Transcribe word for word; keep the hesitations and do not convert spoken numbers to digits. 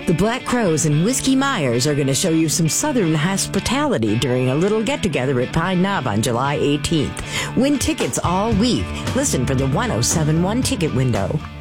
The Black Crows and Whiskey Myers are going to show you some Southern hospitality during a little get-together at Pine Knob on July eighteenth. Win tickets all week. Listen for the one oh seven one ticket window.